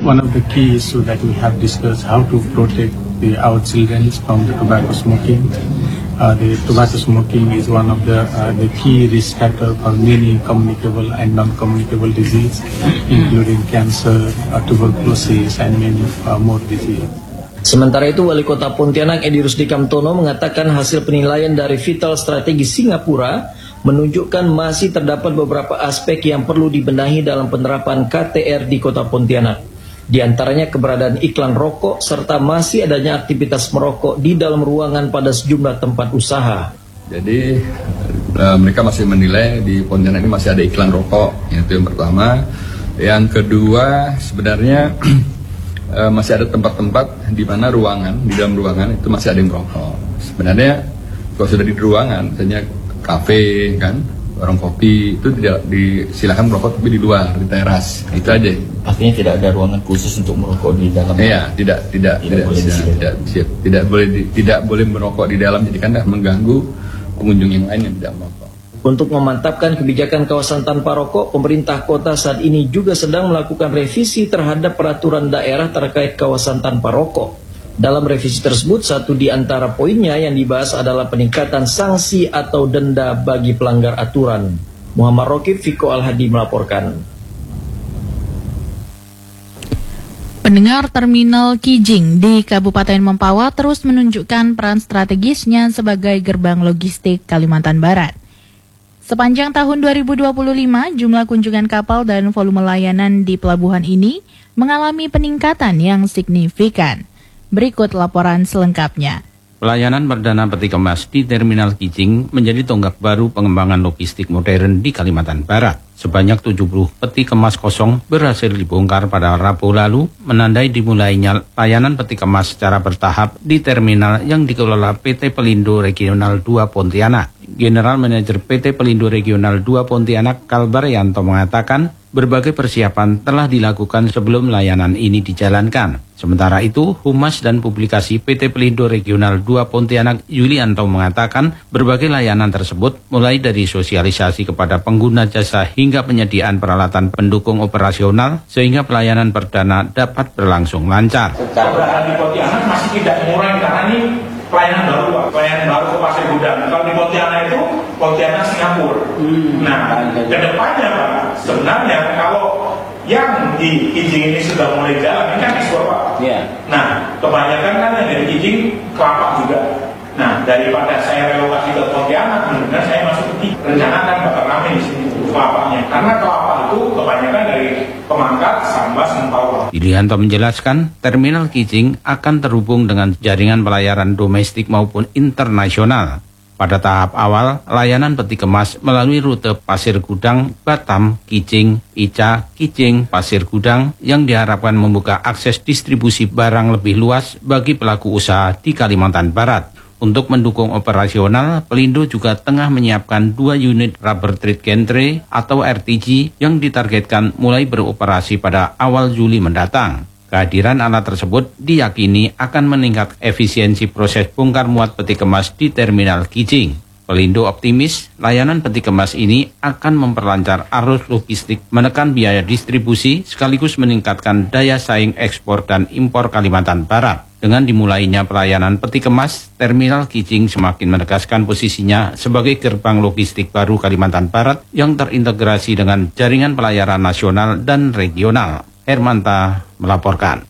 one of the key issues that we have discussed how to protect our children from the tobacco smoking. The tobacco smoking is one of the key risk factor for many communicable and non-communicable disease, including cancer, tuberculosis, and many more disease. Sementara itu, Wali Kota Pontianak Edi Rusdi Kamtono mengatakan hasil penilaian dari Vital Strategi Singapura menunjukkan masih terdapat beberapa aspek yang perlu dibenahi dalam penerapan KTR di Kota Pontianak. Di antaranya keberadaan iklan rokok serta masih adanya aktivitas merokok di dalam ruangan pada sejumlah tempat usaha. Jadi mereka masih menilai di Pontianak ini masih ada iklan rokok, itu yang pertama. Yang kedua, sebenarnya masih ada tempat-tempat di mana di dalam ruangan itu masih ada yang merokok. Sebenarnya kalau sudah di ruangan, misalnya kafe kan, warung kopi, itu tidak disilakan merokok tapi di luar, di teras, itu aja. Artinya tidak ada ruangan khusus untuk merokok di dalam. Iya, tidak boleh merokok di dalam, jadi kan mengganggu pengunjung yang lain yang tidak merokok. Untuk memantapkan kebijakan kawasan tanpa rokok, pemerintah kota saat ini juga sedang melakukan revisi terhadap peraturan daerah terkait kawasan tanpa rokok. Dalam revisi tersebut, satu di antara poinnya yang dibahas adalah peningkatan sanksi atau denda bagi pelanggar aturan. Muhammad Rokib, Viko Al-Hadi melaporkan. Pendengar, Terminal Kijing di Kabupaten Mempawah terus menunjukkan peran strategisnya sebagai gerbang logistik Kalimantan Barat. Sepanjang tahun 2025, jumlah kunjungan kapal dan volume layanan di pelabuhan ini mengalami peningkatan yang signifikan. Berikut laporan selengkapnya. Pelayanan perdana peti kemas di Terminal Kijing menjadi tonggak baru pengembangan logistik modern di Kalimantan Barat. Sebanyak 70 peti kemas kosong berhasil dibongkar pada Rabu lalu, menandai dimulainya layanan peti kemas secara bertahap di terminal yang dikelola PT Pelindo Regional 2 Pontianak. General Manager PT Pelindo Regional 2 Pontianak, Kalbaryanto, mengatakan berbagai persiapan telah dilakukan sebelum layanan ini dijalankan. Sementara itu, Humas dan Publikasi PT Pelindo Regional 2 Pontianak, Yulianto, mengatakan berbagai layanan tersebut mulai dari sosialisasi kepada pengguna jasa hingga penyediaan peralatan pendukung operasional sehingga pelayanan perdana dapat berlangsung lancar. Keberadaan di Pontianak masih tidak mengurangi karena ini pelayanan baru, Pak. Pelayanan baru ke Pasir Gudang. Kalau di Pontianak itu Pontianak Singapura. Nah, ke depannya, Pak, sebenarnya kalau yang di Kijing ini sudah mulai jalan, ini kan ekspor, Pak. Yeah. Nah, kebanyakan kan yang dari Kijing Kelapa juga. Nah, daripada saya relokasi ke Pontianak, benar saya masuk ke Kijing. Rencana kan bakal ramai di sini kelapanya. Karena kelapa itu kebanyakan dari Pemangkat, Sambas, Mempawah. Yulianto menjelaskan, Terminal Kijing akan terhubung dengan jaringan pelayaran domestik maupun internasional. Pada tahap awal, layanan peti kemas melalui rute Pasir Gudang, Batam, Kijing, Ica, Kijing, Pasir Gudang yang diharapkan membuka akses distribusi barang lebih luas bagi pelaku usaha di Kalimantan Barat. Untuk mendukung operasional, Pelindo juga tengah menyiapkan 2 unit rubber treat gantry atau RTG yang ditargetkan mulai beroperasi pada awal Juli mendatang. Kehadiran alat tersebut diyakini akan meningkatkan efisiensi proses bongkar muat peti kemas di Terminal Kijing. Pelindo optimis layanan peti kemas ini akan memperlancar arus logistik, menekan biaya distribusi, sekaligus meningkatkan daya saing ekspor dan impor Kalimantan Barat. Dengan dimulainya pelayanan peti kemas, Terminal Kijing semakin menegaskan posisinya sebagai gerbang logistik baru Kalimantan Barat yang terintegrasi dengan jaringan pelayaran nasional dan regional. Hermanta melaporkan.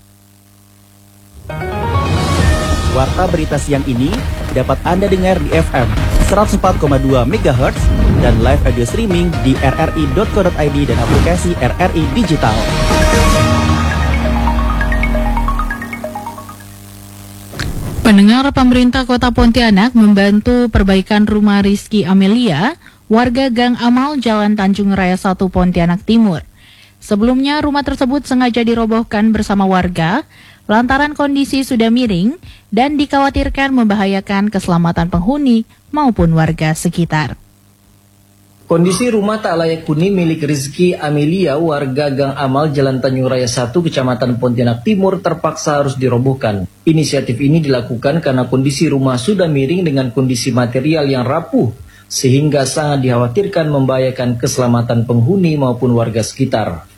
Warta berita siang ini dapat Anda dengar di FM 104,2 MHz dan live audio streaming di rri.co.id dan aplikasi RRI Digital. Pendengar, pemerintah Kota Pontianak membantu perbaikan rumah Rizky Amelia, warga Gang Amal, Jalan Tanjung Raya 1 Pontianak Timur. Sebelumnya, rumah tersebut sengaja dirobohkan bersama warga lantaran kondisi sudah miring dan dikhawatirkan membahayakan keselamatan penghuni maupun warga sekitar. Kondisi rumah tak layak huni milik Rizky Amelia, warga Gang Amal, Jalan Tanjung Raya 1, Kecamatan Pontianak Timur terpaksa harus dirobohkan. Inisiatif ini dilakukan karena kondisi rumah sudah miring dengan kondisi material yang rapuh, sehingga sangat dikhawatirkan membahayakan keselamatan penghuni maupun warga sekitar.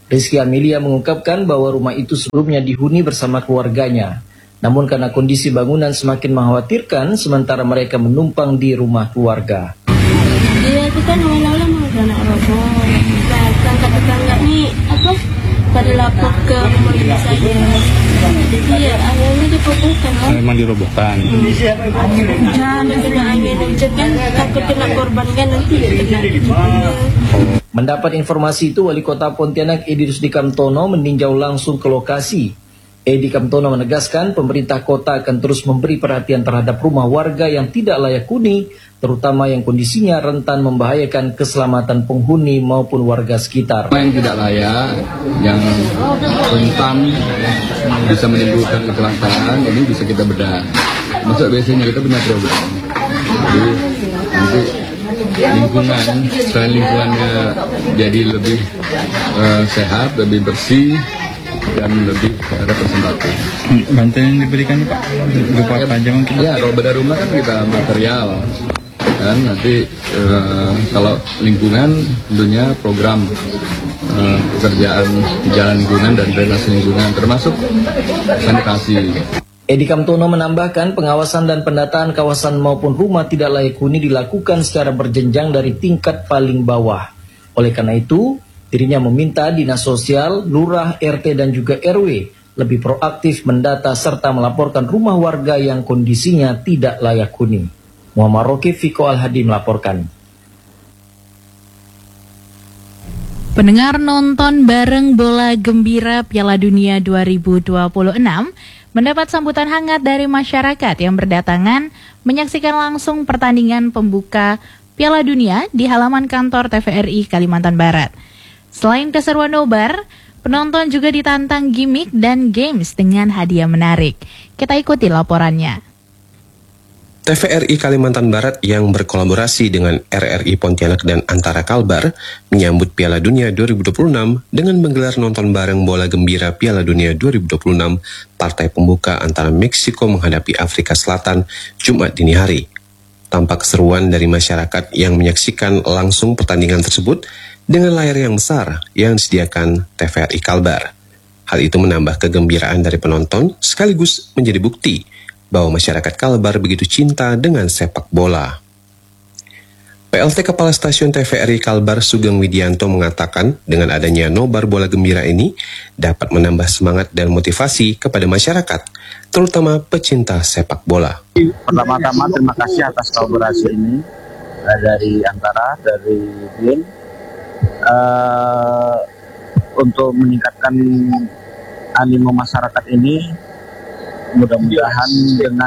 Rizky Amelia mengungkapkan bahwa rumah itu sebelumnya dihuni bersama keluarganya. Namun karena kondisi bangunan semakin mengkhawatirkan, sementara mereka menumpang di rumah keluarga. Dia itu kan awal-awal mau anak roboh. Nah, tetangga nih pada lapor ke rumah saya. Jadi ya akhirnya diputuskan kan. Memang dirobohkan. Nah, kena angin hujan kan takut kena korban kan nanti kena. Mendapat informasi itu, Wali Kota Pontianak Edi Rusdi Kamtono meninjau langsung ke lokasi. Edi Kamtono menegaskan pemerintah kota akan terus memberi perhatian terhadap rumah warga yang tidak layak huni, terutama yang kondisinya rentan membahayakan keselamatan penghuni maupun warga sekitar. Yang tidak layak, yang rentan bisa menimbulkan kecelakaan, ini bisa kita bedah. Maksud biasanya kita punya program. Jadi nanti lingkungan, selain lingkungannya jadi lebih sehat, lebih bersih, dan lebih representatif. Bantuan yang diberikan Pak berupa apa aja mungkin? Ya, kalau beda rumah kan kita material, dan nanti kalau lingkungan tentunya program pekerjaan jalan lingkungan dan drainase lingkungan termasuk sanitasi. Edi Kamtono menambahkan pengawasan dan pendataan kawasan maupun rumah tidak layak huni dilakukan secara berjenjang dari tingkat paling bawah. Oleh karena itu, dirinya meminta Dinas Sosial, Lurah, RT dan juga RW lebih proaktif mendata serta melaporkan rumah warga yang kondisinya tidak layak huni. Muhammad Roki, Fiko Al-Hadi melaporkan. Pendengar, nonton bareng bola gembira Piala Dunia 2026 mendapat sambutan hangat dari masyarakat yang berdatangan menyaksikan langsung pertandingan pembuka Piala Dunia di halaman kantor TVRI Kalimantan Barat. Selain keseruan nobar, penonton juga ditantang gimmick dan games dengan hadiah menarik. Kita ikuti laporannya. TVRI Kalimantan Barat yang berkolaborasi dengan RRI Pontianak dan Antara Kalbar menyambut Piala Dunia 2026 dengan menggelar nonton bareng bola gembira Piala Dunia 2026 partai pembuka antara Meksiko menghadapi Afrika Selatan Jumat dini hari. Tampak keseruan dari masyarakat yang menyaksikan langsung pertandingan tersebut dengan layar yang besar yang disediakan TVRI Kalbar. Hal itu menambah kegembiraan dari penonton sekaligus menjadi bukti bahwa masyarakat Kalbar begitu cinta dengan sepak bola. PLT Kepala Stasiun TVRI Kalbar Sugeng Widianto mengatakan dengan adanya nobar bola gembira ini dapat menambah semangat dan motivasi kepada masyarakat, terutama pecinta sepak bola. Pertama-tama terima kasih atas kolaborasi ini dari Antara, dari BIN, untuk meningkatkan animo masyarakat ini. Mudah-mudahan dengan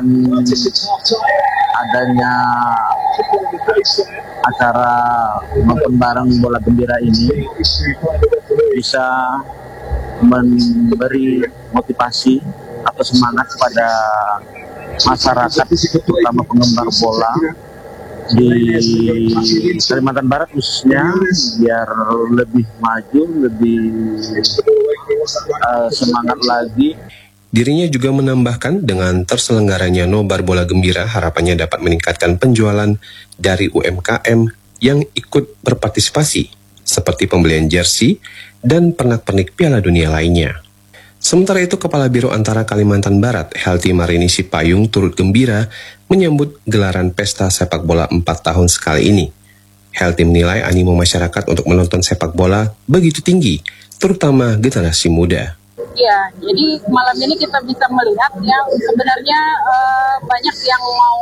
adanya acara nonton bareng bola gembira ini bisa memberi motivasi atau semangat kepada masyarakat, terutama penggemar bola di Kalimantan Barat khususnya, biar lebih maju, lebih semangat lagi. Dirinya juga menambahkan dengan terselenggaranya nobar bola gembira harapannya dapat meningkatkan penjualan dari UMKM yang ikut berpartisipasi, seperti pembelian jersey dan pernak-pernik Piala Dunia lainnya. Sementara itu, Kepala Biro Antara Kalimantan Barat, Helty Marini Sipayung, turut gembira menyambut gelaran pesta sepak bola 4 tahun sekali ini. Helty menilai animo masyarakat untuk menonton sepak bola begitu tinggi, terutama generasi muda. Ya, jadi malam ini kita bisa melihat yang sebenarnya banyak yang mau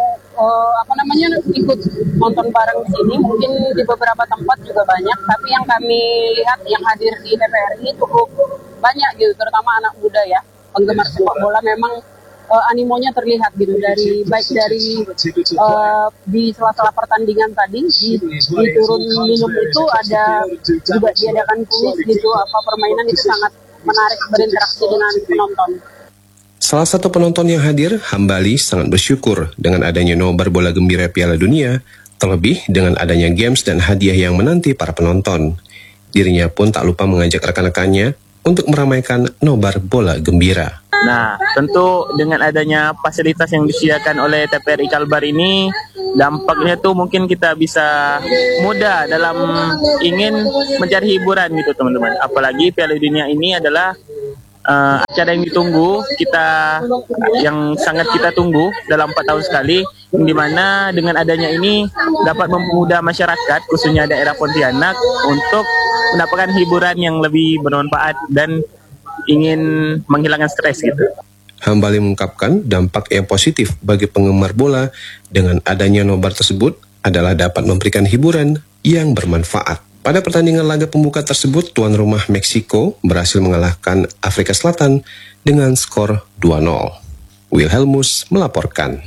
ikut nonton bareng di sini. Mungkin di beberapa tempat juga banyak, tapi yang kami lihat yang hadir di TVRI cukup banyak gitu, terutama anak muda ya, penggemar sepak bola. Memang animonya terlihat gitu baik dari di sela-sela pertandingan tadi di turun minum itu ada juga diadakan kuis gitu, permainan itu sangat menarik berinteraksi dengan penonton. Salah satu penonton yang hadir, Hambali, sangat bersyukur dengan adanya nobar bola gembira Piala Dunia, terlebih dengan adanya games dan hadiah yang menanti para penonton. Dirinya pun tak lupa mengajak rekan-rekannya untuk meramaikan nobar bola gembira. Nah, tentu dengan adanya fasilitas yang disediakan oleh TVRI Kalbar ini, dampaknya tuh mungkin kita bisa mudah dalam ingin mencari hiburan gitu teman-teman. Apalagi Piala Dunia ini adalah acara yang ditunggu, yang sangat kita tunggu dalam 4 tahun sekali, di mana dengan adanya ini dapat mempermudah masyarakat, khususnya daerah Pontianak, untuk mendapatkan hiburan yang lebih bermanfaat dan ingin menghilangkan stres gitu. Hambali mengungkapkan dampak yang positif bagi penggemar bola dengan adanya nobar tersebut adalah dapat memberikan hiburan yang bermanfaat. Pada pertandingan laga pembuka tersebut, tuan rumah Meksiko berhasil mengalahkan Afrika Selatan dengan skor 2-0. Wilhelmus melaporkan.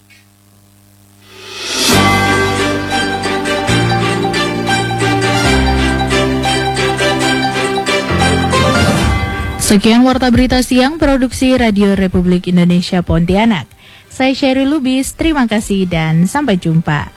Sekian Warta Berita Siang Produksi Radio Republik Indonesia Pontianak. Saya Sherry Lubis, terima kasih dan sampai jumpa.